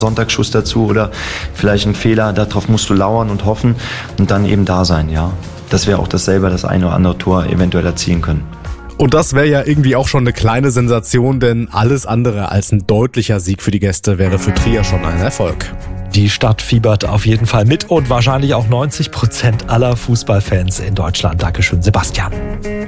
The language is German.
Sonntagsschuss dazu oder vielleicht ein Fehler, darauf musst du lauern und hoffen und dann eben da sein, ja. Dass wir auch das eine oder andere Tor eventuell erzielen können. Und das wäre ja irgendwie auch schon eine kleine Sensation, denn alles andere als ein deutlicher Sieg für die Gäste wäre für Trier schon ein Erfolg. Die Stadt fiebert auf jeden Fall mit und wahrscheinlich auch 90% aller Fußballfans in Deutschland. Dankeschön, Sebastian.